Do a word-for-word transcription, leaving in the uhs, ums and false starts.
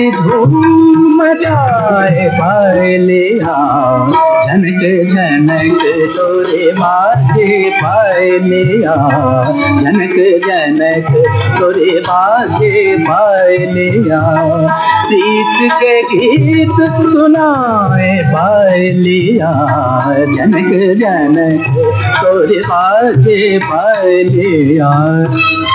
धूम मचाए पायलिया, झनक झनक तोरे बाजे पायलिया, झनक झनक तोरे बाजे पायलिया। प्रीत के गीत सुनाए पायलिया, झनक झनक तोरे बाजे पायलिया।